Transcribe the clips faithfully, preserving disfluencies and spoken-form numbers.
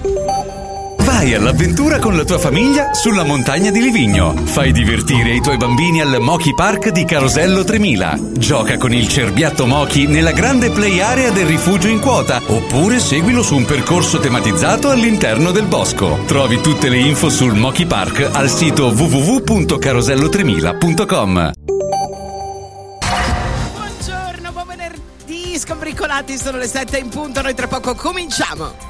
Vai all'avventura con la tua famiglia sulla montagna di Livigno. Fai divertire i tuoi bambini al Mochi Park di Carosello tremila. Gioca con il cerbiatto Mochi nella grande play area del rifugio in quota, oppure seguilo su un percorso tematizzato all'interno del bosco. Trovi tutte le info sul Mochi Park al sito w w w punto carosello tremila punto com. Buongiorno, buon venerdì, scombricolati, sono le sette in punto, noi tra poco cominciamo.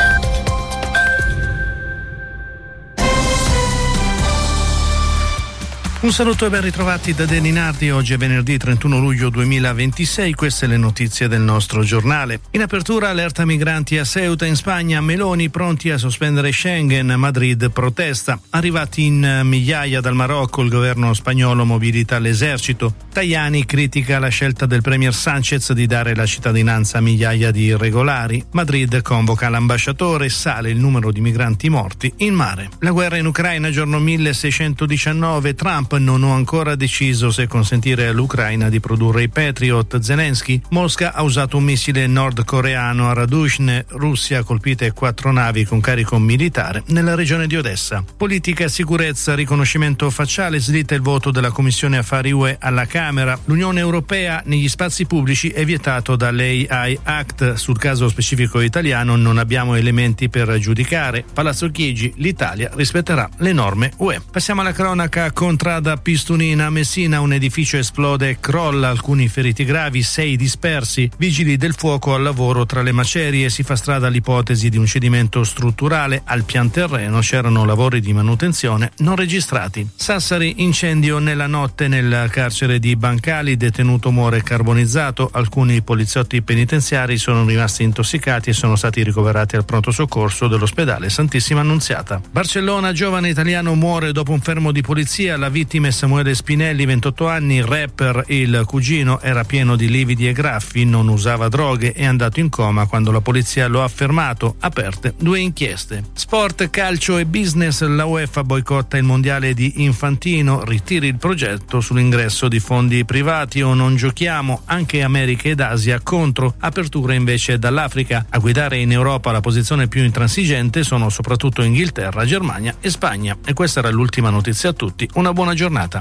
Un saluto e ben ritrovati da Deni Nardi. Oggi è venerdì trentuno luglio duemilaventisei, queste le notizie del nostro giornale. In apertura allerta migranti a Ceuta in Spagna, Meloni pronti a sospendere Schengen, Madrid protesta. Arrivati in migliaia dal Marocco, il governo spagnolo mobilita l'esercito. Tajani critica la scelta del premier Sanchez di dare la cittadinanza a migliaia di irregolari. Madrid convoca l'ambasciatore, sale il numero di migranti morti in mare. La guerra in Ucraina, giorno milleseicentodiciannove, Trump: non ho ancora deciso se consentire all'Ucraina di produrre i Patriot. Zelensky: Mosca ha usato un missile nordcoreano a Radushne. Russia: colpite quattro navi con carico militare nella regione di Odessa. Politica e sicurezza, riconoscimento facciale, slitta il voto della Commissione Affari U E alla Camera. L'Unione Europea: negli spazi pubblici è vietato dall'A I Act. Sul caso specifico italiano non abbiamo elementi per giudicare. Palazzo Chigi: l'Italia rispetterà le norme U E. Passiamo alla cronaca. Contrada Pistunina, Messina, un edificio esplode e crolla, alcuni feriti gravi, sei dispersi. Vigili del fuoco al lavoro tra le macerie, si fa strada l'ipotesi di un cedimento strutturale. Al pian terreno c'erano lavori di manutenzione non registrati. Sassari: incendio nella notte nel carcere di Bancali, detenuto muore carbonizzato, alcuni poliziotti penitenziari sono rimasti intossicati e sono stati ricoverati al pronto soccorso dell'ospedale Santissima Annunziata. Barcellona: giovane italiano muore dopo un fermo di polizia, la vittima è Samuele Spinelli, ventotto anni, rapper. Il cugino era pieno di lividi e graffi, non usava droghe, è andato in coma quando la polizia lo ha fermato. Aperte due inchieste. Sport, calcio e business, la UEFA boicotta il mondiale di Infantino, ritiri il progetto sull'ingresso di fondi privati o non giochiamo. Anche America ed Asia contro, apertura invece dall'Africa. A guidare in Europa la posizione più intransigente sono soprattutto Inghilterra, Germania e Spagna. E questa era l'ultima notizia a tutti. Una buona giornata.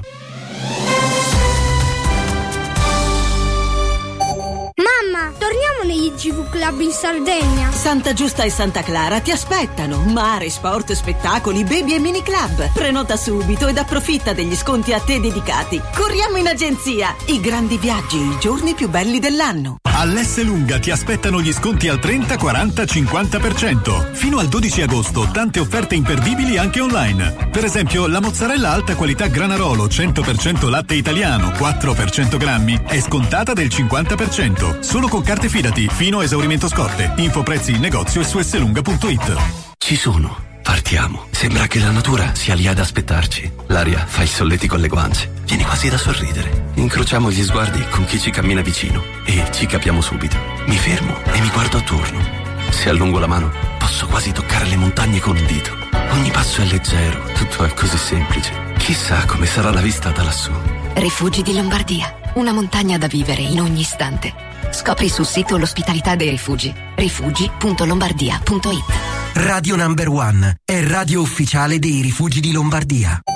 Mamma, torniamo negli G V Club in Sardegna. Santa Giusta e Santa Clara ti aspettano. Mare, sport, spettacoli, baby e mini club. Prenota subito ed approfitta degli sconti a te dedicati. Corriamo in agenzia. I grandi viaggi, i giorni più belli dell'anno. All'S Lunga ti aspettano gli sconti al trenta, quaranta, cinquanta per cento. Fino al dodici agosto tante offerte imperdibili anche online. Per esempio la mozzarella alta qualità Granarolo cento per cento latte italiano quattro per cento grammi è scontata del cinquanta per cento. Solo con carte Fidati fino a esaurimento scorte. Info prezzi in negozio e su slunga punto it. Ci sono. Partiamo. Sembra che la natura sia lì ad aspettarci. L'aria fa i solleti con le guance. Viene quasi da sorridere. Incrociamo gli sguardi con chi ci cammina vicino e ci capiamo subito. Mi fermo e mi guardo attorno. Se allungo la mano, posso quasi toccare le montagne con un dito. Ogni passo è leggero, tutto è così semplice. Chissà come sarà la vista da lassù. Rifugi di Lombardia. Una montagna da vivere in ogni istante. Scopri sul sito l'ospitalità dei rifugi. rifugi punto lombardia punto it. Radio Number One è radio ufficiale dei Rifugi di Lombardia.